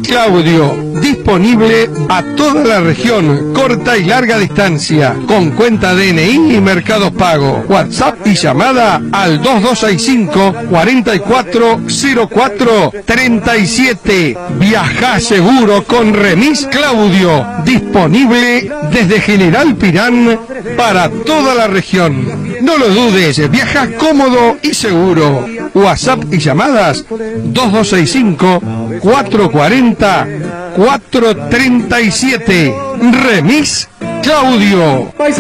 Claudio, disponible a toda la región, corta y larga distancia, con cuenta DNI y Mercado Pago. WhatsApp y llamada al 2265 4404 37. Viaja seguro con Remis Claudio, disponible desde General Pirán para toda la región. No lo dudes, viaja cómodo y seguro. WhatsApp y llamadas 2265 440 437. Remis Claudio.